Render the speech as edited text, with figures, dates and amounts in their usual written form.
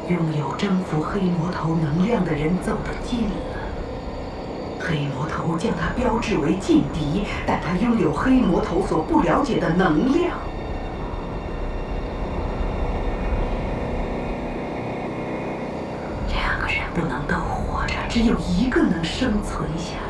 拥有征服黑魔头能量的人走得近了。黑魔头将他标志为劲敌，但他拥有黑魔头所不了解的能量。两个人不能都活着，只有一个能生存下来。